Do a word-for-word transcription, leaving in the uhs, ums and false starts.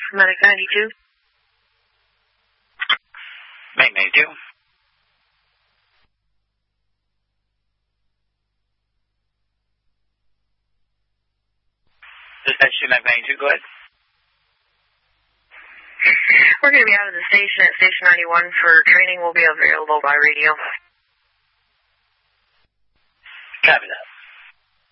Medic ninety-two. Medic ninety-two. Dispatch to Medic ninety-two, go ahead. We're going to be out of the station at Station ninety-one for training. We'll be available by radio. Copy that.